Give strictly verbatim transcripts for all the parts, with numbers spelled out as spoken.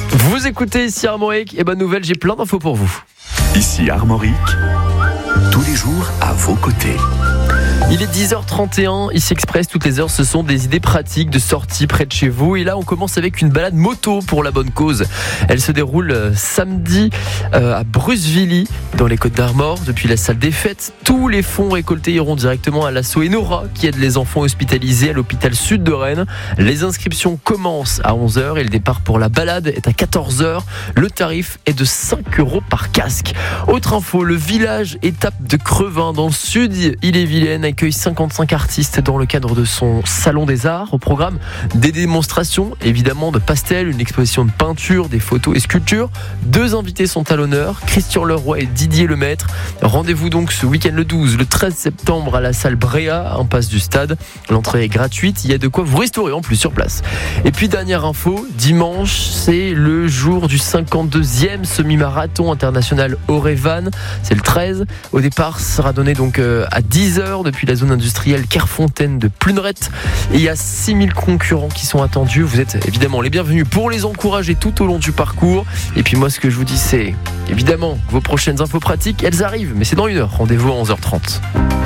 Vous écoutez ici Armorique, et bonne nouvelle, j'ai plein d'infos pour vous. Ici Armorique, tous les jours à vos côtés. Il est dix heures trente et un, ici Express, toutes les heures, ce sont des idées pratiques de sortie près de chez vous. Et là, on commence avec une balade moto pour la bonne cause. Elle se déroule euh, samedi euh, à Brucevilly, dans les Côtes-d'Armor. Depuis la salle des fêtes, tous les fonds récoltés iront directement à l'asso Enora, qui aide les enfants hospitalisés à l'hôpital sud de Rennes. Les inscriptions commencent à onze heures et le départ pour la balade est à quatorze heures. Le tarif est de cinq euros par casque. Autre info, le village étape de Crevin, dans le sud Ille-et-Vilaine, accueille cinquante-cinq artistes dans le cadre de son Salon des Arts. Au programme, des démonstrations, évidemment, de pastels, une exposition de peinture, des photos et sculptures. Deux invités sont à l'honneur, Christian Leroy et Didier Lemaître. Rendez-vous donc ce week-end le douze, le treize septembre à la salle Bréa, impasse du stade. L'entrée est gratuite, il y a de quoi vous restaurer en plus sur place. Et puis dernière info, dimanche, c'est le jour du cinquante-deuxième semi-marathon international Aurevan. C'est le treize. Au départ, ça sera donné donc à dix heures depuis la zone industrielle Kerfontaine de Pluneret. Et il y a six mille concurrents qui sont attendus. Vous êtes évidemment les bienvenus pour les encourager tout au long du parcours. Et puis moi, ce que je vous dis, c'est évidemment vos prochaines infos pratiques, elles arrivent, mais c'est dans une heure. Rendez-vous à onze heures trente.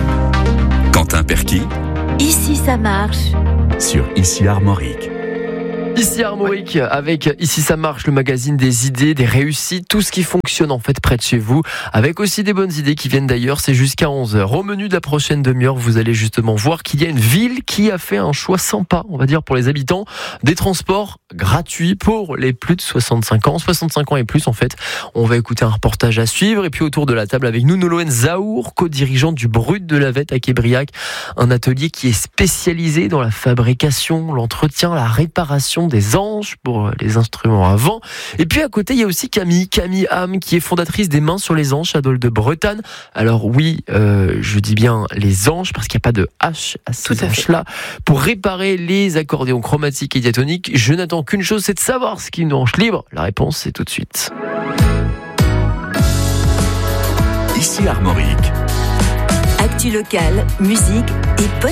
Quentin Perquis, Ici ça marche. sur Ici Armorique. Ici Armorique, avec Ici ça marche, le magazine des idées, des réussites, tout ce qui fonctionne en fait près de chez vous, avec aussi des bonnes idées qui viennent d'ailleurs. C'est jusqu'à onze heures. Au menu de la prochaine demi-heure, vous allez justement voir qu'il y a une ville qui a fait un choix sympa, on va dire, pour les habitants, des transports gratuits pour les plus de soixante-cinq ans, soixante-cinq ans et plus en fait. On va écouter un reportage à suivre, et puis autour de la table avec nous, Nolwenn Zaour, co-dirigeante du Brut de la Vette à Québriac, un atelier qui est spécialisé dans la fabrication, l'entretien, la réparation des anges pour les instruments à vent. Et puis à côté, il y a aussi Camille, Camille Ham, qui est fondatrice des Mains sur les Anges à Dole de Bretagne. Alors oui, euh, je dis bien les anges, parce qu'il n'y a pas de H à ces anges-là. Pour réparer les accordéons chromatiques et diatoniques, je n'attends qu'une chose, c'est de savoir ce qu'est une hanche libre. La réponse, c'est tout de suite. Ici Armorique. Actu locale, musique et podcast.